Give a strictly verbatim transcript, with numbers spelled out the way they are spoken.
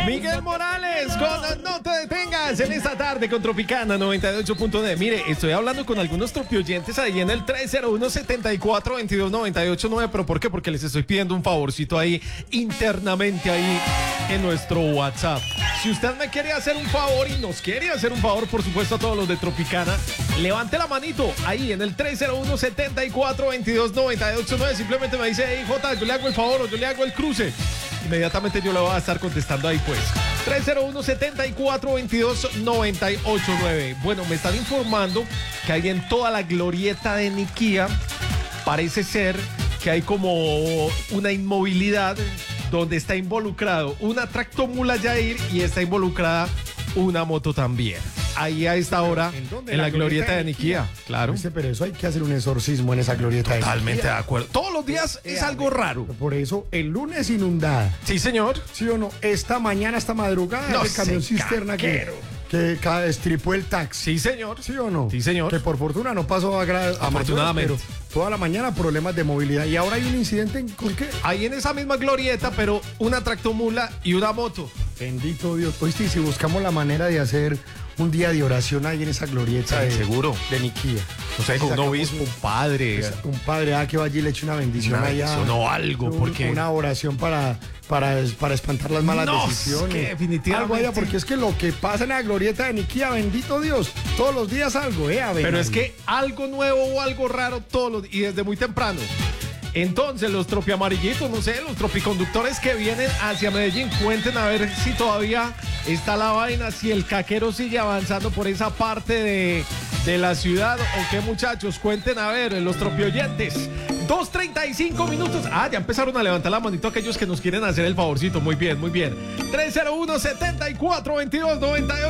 Miguel Morales con No Te Detengas en esta tarde con Tropicana noventa y ocho punto net. Mire, estoy hablando con algunos tropioyentes ahí en el tres cero uno, siete cuatro, dos dos, nueve ocho nueve. ¿Pero por qué? Porque les estoy pidiendo un favorcito ahí internamente ahí en nuestro WhatsApp. Si usted me quiere hacer un favor y nos quiere hacer un favor, por supuesto, a todos los de Tropicana, levante la manito ahí en el tres cero uno, siete cuatro, dos dos, nueve ocho nueve. Simplemente me dice, hey, Jota, yo le hago el favor o yo le hago el cruce. Inmediatamente yo le voy a estar contestando ahí, pues. tres cero uno, siete cuatro, dos dos, nueve ocho nueve. Bueno, me están informando que hay en toda la glorieta de Niquía, parece ser que hay como una inmovilidad donde está involucrado una tractomula Yair y está involucrada una moto también. Ahí a esta hora, en, en la, la glorieta de Niquía, claro. Dice, pero eso hay que hacer un exorcismo en esa glorieta. Totalmente de, de acuerdo. Todos los días es, es algo raro. Por eso, el lunes inundada. Sí, señor. ¿Sí o no? Esta mañana, esta madrugada, no el camión cisterna que, que destripó el taxi. Sí, señor. ¿Sí o no? Sí, señor. Que por fortuna no pasó a gra- afortunadamente. Pero toda la mañana problemas de movilidad. Y ahora hay un incidente en, ¿con qué? Ahí en esa misma glorieta, pero una tractomula y una moto. Bendito Dios. Oíste, si buscamos la manera de hacer un día de oración ahí en esa glorieta, sí, de, seguro, de Niquía. O sea, con un obispo, un padre. Un padre ah, que vaya y le eche una bendición una allá. bendición o algo, un, porque... Una oración para, para, para espantar las malas no, decisiones. Es que definitivamente. Algo allá, porque es que lo que pasa en la glorieta de Niquía, bendito Dios, todos los días algo, ¿eh? A ver, pero es que algo nuevo o algo raro todos los, y desde muy temprano. Entonces, los tropiamarillitos, no sé, los tropiconductores que vienen hacia Medellín, cuenten a ver si todavía está la vaina, si el caquero sigue avanzando por esa parte de, de la ciudad o qué, muchachos, cuenten a ver, los tropioyentes. dos treinta y cinco minutos. Ah, ya empezaron a levantar la manito aquellos que nos quieren hacer el favorcito. Muy bien, muy bien. tres cero uno, siete cuatro, dos dos, nueve ocho.